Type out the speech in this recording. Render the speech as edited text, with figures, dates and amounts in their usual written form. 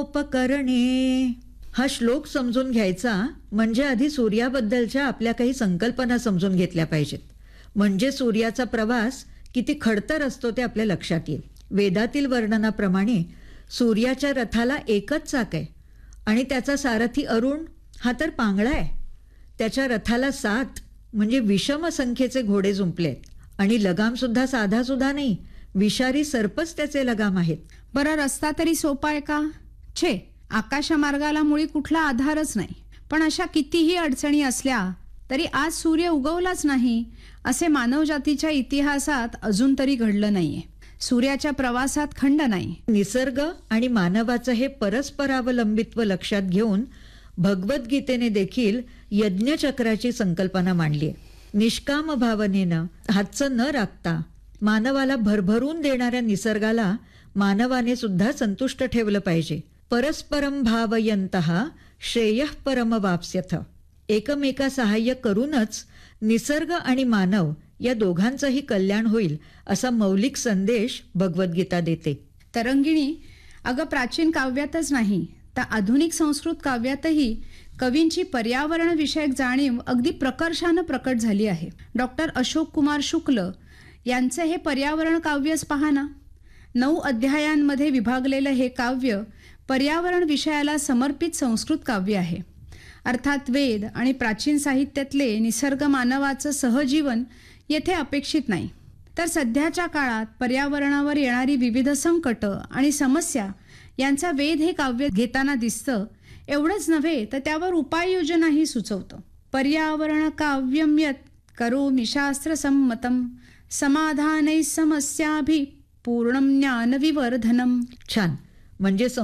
उपकरणे. हा श्लोक समजून घ्यायचा म्हणजे आधी सूर्याबद्दलच्या आपल्या काही संकल्पना समजून घेतल्या पाहिजेत. म्हणजे सूर्याचा प्रवास किती खडतर असतो ते आपल्या लक्षात येईल. वेदातील वर्णनाप्रमाणे सूर्याच्या रथाला एकच चाक आहे आणि त्याचा सारथी अरुण हा तर पांगळा आहे. त्याच्या रथाला 7 म्हणजे विषम संख्येचे घोडे जुंपलेत आणि लगाम सुद्धा साधा सुद्धा नाही, विषारी सर्पच त्याचे लगाम आहेत. बरं, रस्ता तरी सोपा आहे का? छे, आकाशमार्गाला मुळी कुठला आधारच नाही. पण अशा कितीही अडचणी असल्या तरी आज सूर्य उगवलाच नाही असे मानवजातीच्या इतिहासात अजून तरी घडलं नाहीये. सूर्याच्या प्रवासात खंड नाही. निसर्ग आणि मानवाचं हे परस्परावलंबित्व लक्षात घेऊन भगवद्गीतेने देखील यज्ञचक्राची संकल्पना मांडली आहे. निष्काम भावनेनं हातचं न राखता मानवाला भरभरून देणाऱ्या निसर्गाला मानवाने सुद्धा संतुष्ट ठेवलं पाहिजे. परस्परम भावयन्तः श्रेयः परम वाप्स्यथ. एकमेका सहाय्य करूनच निसर्ग आणि मानव या दोघांचंही कल्याण होईल असा मौलिक संदेश भगवद्गीता देते. तरंगिणी, अगं प्राचीन काव्यातच नाही तर आधुनिक संस्कृत काव्यातही कवींची पर्यावरण विषयक जाणीव अगदी प्रकर्षानं प्रकट झाली आहे. डॉक्टर अशोक कुमार शुक्ल यांचे हे पर्यावरण काव्यच पहा ना. 9 अध्यायांमध्ये विभागलेलं हे काव्य पर्यावरण विषयाला समर्पित संस्कृत काव्य आहे. अर्थात वेद आणि प्राचीन साहित्यातले निसर्ग मानवाचं सहजीवन येथे अपेक्षित नाही, तर सध्याच्या काळात पर्यावरणावर येणारी विविध संकट आणि समस्या यांचा वेध हे काव्य घेताना दिसतं. एवढंच नव्हे तर त्यावर उपाययोजनाही सुचवतं. पर्यावरण काव्यम यत् करोमि शास्त्रसम्मतम समाधानै समस्याभि पूर्णं ज्ञान विवर्धनम. छान. म्हणजे